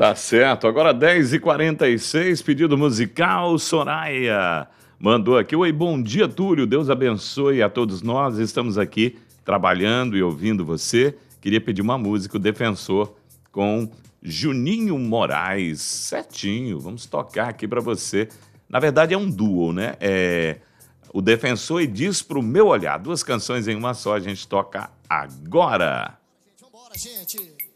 Tá certo. Agora 10h46, pedido musical, Soraya mandou aqui. Oi, bom dia, Túlio. Deus abençoe a todos nós. Estamos aqui trabalhando e ouvindo você. Queria pedir uma música, o Defensor, com Juninho Moraes. Certinho, vamos tocar aqui pra você. Na verdade é um duo, né? O Defensor e Diz Pro Meu Olhar. Duas canções em uma só, a gente toca agora. Vambora, gente.